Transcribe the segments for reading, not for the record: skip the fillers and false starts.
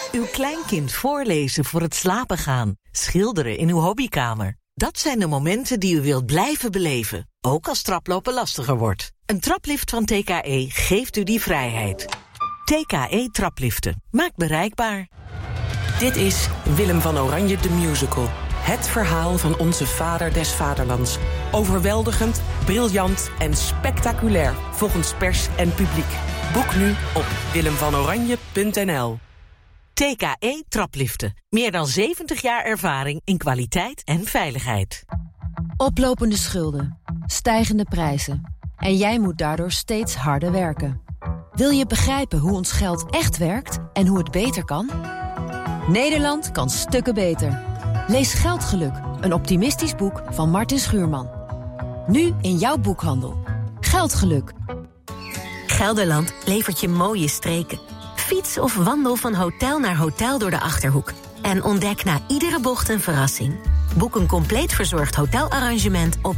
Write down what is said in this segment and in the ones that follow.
Uw kleinkind voorlezen voor het slapen gaan. Schilderen in uw hobbykamer. Dat zijn de momenten die u wilt blijven beleven. Ook als traplopen lastiger wordt. Een traplift van TKE geeft u die vrijheid. TKE Trapliften. Maakt bereikbaar. Dit is Willem van Oranje de Musical. Het verhaal van onze vader des vaderlands. Overweldigend, briljant en spectaculair. Volgens pers en publiek. Boek nu op willemvanoranje.nl. TKE Trapliften. Meer dan 70 jaar ervaring in kwaliteit en veiligheid. Oplopende schulden, stijgende prijzen. En jij moet daardoor steeds harder werken. Wil je begrijpen hoe ons geld echt werkt en hoe het beter kan? Nederland kan stukken beter. Lees Geldgeluk, een optimistisch boek van Martin Schuurman. Nu in jouw boekhandel. Geldgeluk. Gelderland levert je mooie streken. Fiets of wandel van hotel naar hotel door de Achterhoek. En ontdek na iedere bocht een verrassing. Boek een compleet verzorgd hotelarrangement op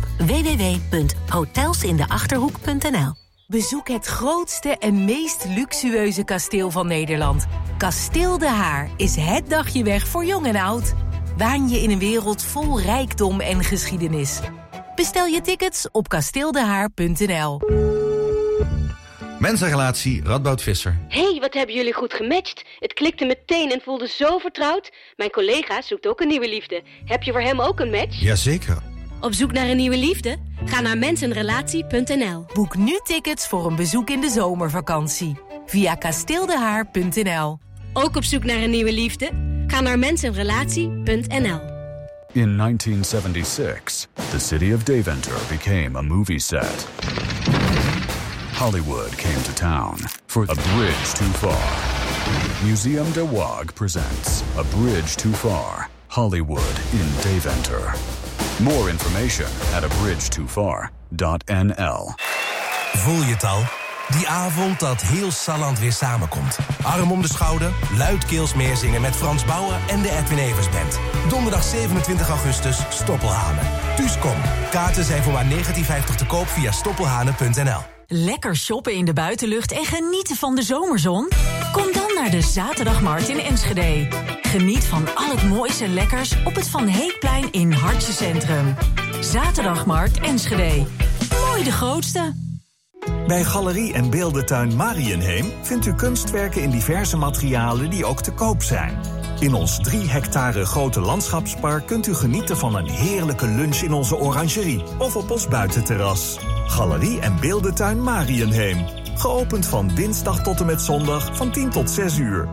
www.hotelsindeachterhoek.nl. Bezoek het grootste en meest luxueuze kasteel van Nederland. Kasteel De Haar is het dagje weg voor jong en oud. Waan je in een wereld vol rijkdom en geschiedenis. Bestel je tickets op kasteeldehaar.nl. Mensenrelatie Radboud Visser. Hé, wat hebben jullie goed gematcht. Het klikte meteen en voelde zo vertrouwd. Mijn collega zoekt ook een nieuwe liefde. Heb je voor hem ook een match? Jazeker. Op zoek naar een nieuwe liefde? Ga naar mensenrelatie.nl. Boek nu tickets voor een bezoek in de zomervakantie. Via kasteeldehaar.nl. Ook op zoek naar een nieuwe liefde? Ga naar mensenrelatie.nl. In 1976, the city of Deventer became a movie set. Hollywood came to town for A Bridge Too Far. Museum de Waag presents A Bridge Too Far, Hollywood in Deventer. More information at abridgetofar.nl. Voel je het al? Die avond dat heel Salland weer samenkomt. Arm om de schouder, luidkeels meezingen met Frans Bauer en de Edwin Evers Band. Donderdag 27 augustus, Stoppelhanen. Thuis kom. Kaarten zijn voor maar €19,50 te koop via stoppelhanen.nl. Lekker shoppen in de buitenlucht en genieten van de zomerzon? Kom dan naar de Zaterdagmarkt in Enschede. Geniet van al het moois en lekkers op het Van Heekplein in Hartje Centrum. Zaterdagmarkt Enschede. Mooi de grootste. Bij Galerie en Beeldentuin Mariënheem vindt u kunstwerken in diverse materialen die ook te koop zijn. In ons 3 hectare grote landschapspark kunt u genieten van een heerlijke lunch in onze orangerie of op ons buitenterras. Galerie en Beeldentuin Mariënheem. Geopend van dinsdag tot en met zondag van 10 tot 6 uur.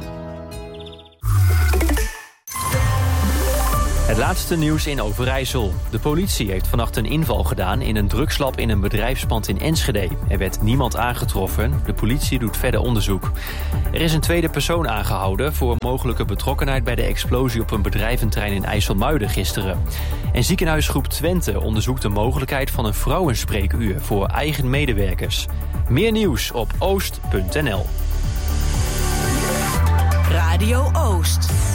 Het laatste nieuws in Overijssel. De politie heeft vannacht een inval gedaan in een drugslab in een bedrijfspand in Enschede. Er werd niemand aangetroffen. De politie doet verder onderzoek. Er is een tweede persoon aangehouden voor mogelijke betrokkenheid bij de explosie op een bedrijventerrein in IJsselmuiden gisteren. En ziekenhuisgroep Twente onderzoekt de mogelijkheid van een vrouwenspreekuur voor eigen medewerkers. Meer nieuws op oost.nl. Radio Oost.